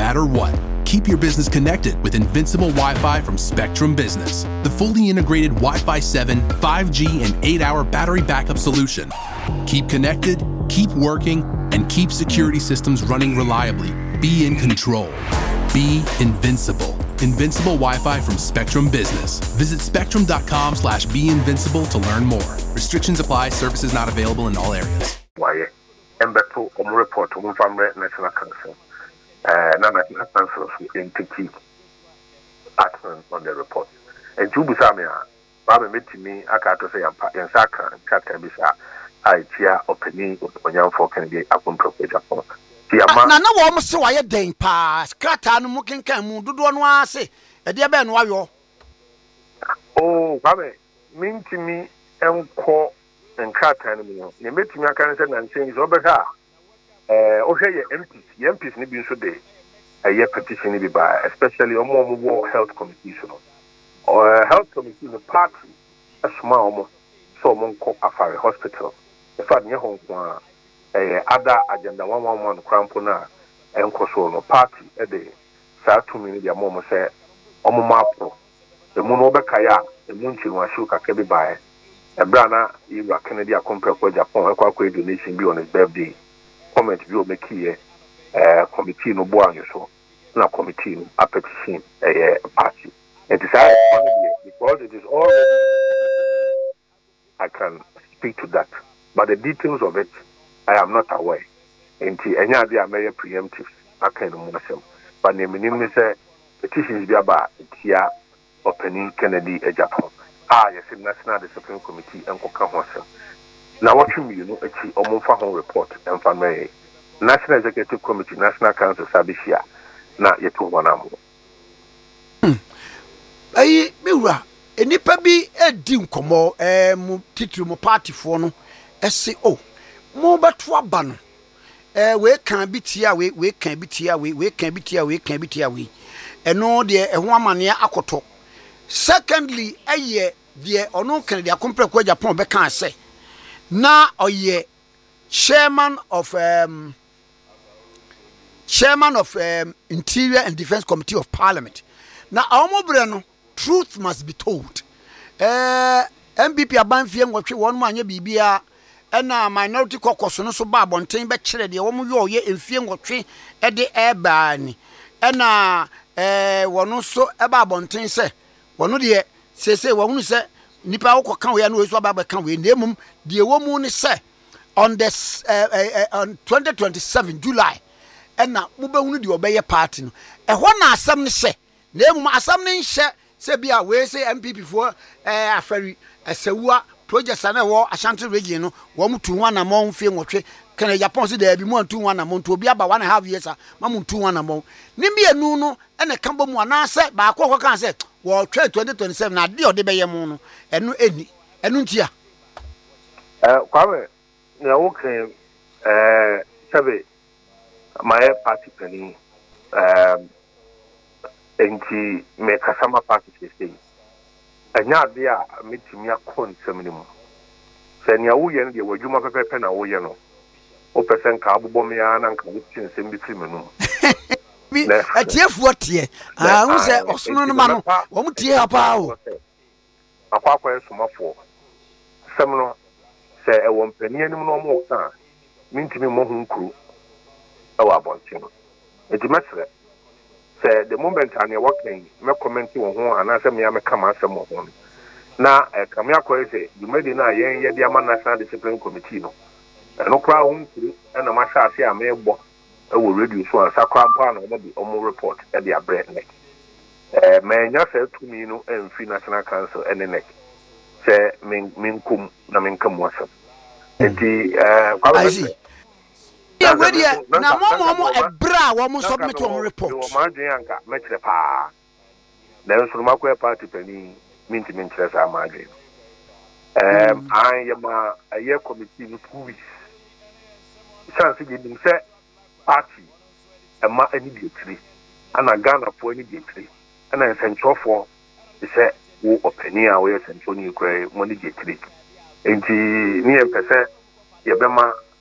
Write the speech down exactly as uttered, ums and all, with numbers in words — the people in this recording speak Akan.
matter what. Keep your business connected with Invincible Wi-Fi from Spectrum Business, the fully integrated Wi-Fi seven, five G, and eight hour battery backup solution. Keep connected, keep working, and keep security systems running reliably. Be in control. Be invincible. Invincible Wi-Fi from Spectrum Business. Visit spectrum.com slash be invincible to learn more. Restrictions apply. Services not available in all areas. Why? Embeto um report um from National Council. Uh, na National Council in Tiki action on the report. And two Busamia, Baba met me, I can't say I'm in Saka and Katabisa. I cheer opening on young folk can be upon prophet upon. Na na wo mo se waye den pa skrata no mukin kan mu dodo no ase e de be no ayo oh babe mintimi enko nkrata no mu ne metimi aka ne se na nchen so be ka eh o hwe ye M Ps ye M Ps ne bi nso de eh petition ne bi ba especially omo omo health committee so or health committee the party asuma omo so omo nko afare hospital e fa ne ho nko eh other agenda one one one crampo na enkoso no party e de saa tumi ne dia mo se omo mapo e mu no be kaya e mu nchi no ahụ ka bi bae e bra na Ira Kennedy akompre kwa Japan e kwa kwa donation bi on his birthday comment bi o make here eh committee no bo anyo so na committee no a petition eh party it is because it is already I can speak to that but the details of it I am not aware. Enti enya dia may preemptive akan no musem. But ne minim ne say petitions bi aba tia opening Kennedy e Japan. Ah yes National Discipline Committee enko ka ho asem. Na watwe mi no achi omfa ho report emfa me National Executive Committee National Council Sabishia na yeto wana mo. Hmm. Ayi miwura enipa bi edi nkomo eh mu titiri mu party fo no ese o mo beto aba no eh we kan bitia we we kan bitia we we kan bitia we kan bitia we eno de ehwo amane akoto secondly eye de ono kan de akompre kwa Japan be kan say na oye chairman of um chairman of um, Interior and Defense Committee of Parliament na awomobre no truth must be told eh M P P abanfie nwotwe won mu anya bibia ena minority caucus no so ba bonten be kire de wo mu yo ye emfie nwotwe e de eba ni ena eh wono so e ba bonten se wono de sese wo hunu se nipa wo kan we ya no so ba ba kan we nemum de wo mu ni se on this uh, uh, uh, on twenty twenty-seven July ena mu be hunu de obeye party no e ho na asem ni se nemum asem ni nhye se bia we se M P P for eh afari asewua project na wo Ashanti region no wo mu tu wana mo mfie nwotwe kan Japan se da bi mu tu wana mo nto obi aba one and a half years a ma mu tu wana mo ni bia nu no ene kan bo mu ana se ba akọ kọ kan se wo twe twenty twenty-seven na de ode beye mu no enu eni enu ntia eh kwawe na wo kan eh sabe my party planning um enti me kasama party say anya de a metimi akon semnimu se nia wo ye no de wadwuma pepepe na wo ye no o pesen ka abobọ me ya na nka wutin sem bi trimenu bi atiefu tie ah hu se osono no ma no wo mu tie apa o akwa akwa ensomafo sem no se e wo mpani anim no mo ka mintimi mo hu nkuru e wa bontin enti mesre say the moment I am working, me commenting on who and answer me, I come answer more one. Now, a Kamia say, you made in a young Yadiama National Discipline Committee. And no crowd, and a masha say, I may walk, I will reduce one sacred pan or maybe almost report at their bread neck. Uh, may just say to me, no, and free National Council and the neck. Say, min, min cum, na min cum was. And the, uh, I see. Yeah, where dia na momo mo ebra wo mo submit wo report. Wo ma dwen anka mekire pa. Na so ma kwa party pani minti minti sa ma dwen. Um I am a year committee no two weeks. Chance gi dim say party e ma ani bi three. Ana Ghana for ani bi three. Ana central for say wo opani a wo central ni kra mo ni bi three. Enti ni e pese ye be ma